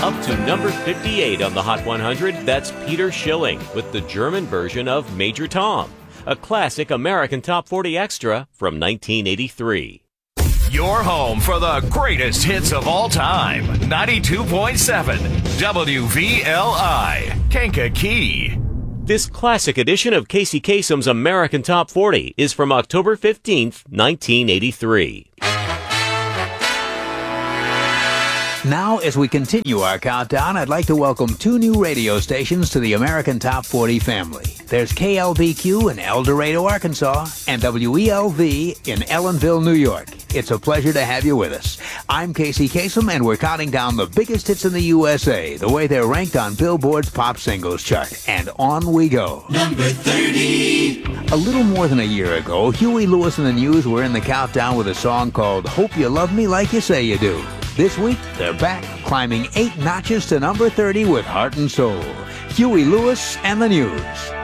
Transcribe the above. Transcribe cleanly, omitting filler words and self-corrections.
Up to number 58 on the Hot 100, that's Peter Schilling with the German version of Major Tom, a classic American Top 40 extra from 1983. Your home for the greatest hits of all time. 92.7 WVLI, Kankakee. This classic edition of Casey Kasem's American Top 40 is from October 15th, 1983. Now, as we continue our countdown, I'd like to welcome two new radio stations to the American Top 40 family. There's KLBQ in El Dorado, Arkansas, and WELV in Ellenville, New York. It's a pleasure to have you with us. I'm Casey Kasem, and we're counting down the biggest hits in the USA, the way they're ranked on Billboard's Pop Singles chart. And on we go. Number 30. A little more than a year ago, Huey Lewis and the News were in the countdown with a song called Hope You Love Me Like You Say You Do. This week, they're back, climbing 8 notches to number 30 with Heart and Soul. Huey Lewis and the News.